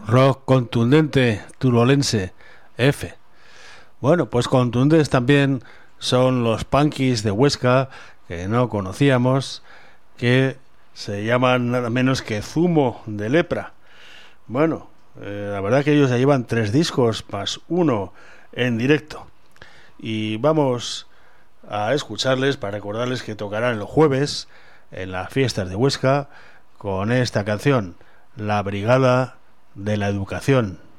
rock contundente, turolense, F. Bueno, pues contundentes también son los Punkies de Huesca, que no conocíamos, que se llaman nada menos que Zumo de Lepra. Bueno, la verdad que ellos ya llevan 3 discos más 1 en directo. Y vamos a escucharles para recordarles que tocarán el jueves en las fiestas de Huesca con esta canción, La Brigada de la Educación.